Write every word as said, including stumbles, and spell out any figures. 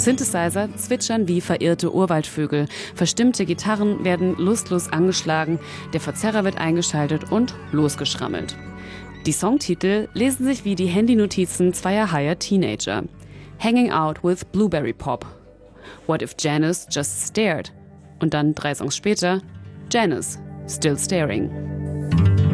Synthesizer zwitschern wie verirrte Urwaldvögel. Verstimmte Gitarren werden lustlos angeschlagen, der Verzerrer wird eingeschaltet und losgeschrammelt. Die Songtitel lesen sich wie die Handynotizen zweier higher Teenager. Hanging Out with Blueberry Pop. What if Janice just stared? Und dann drei Songs später, Janice, still staring.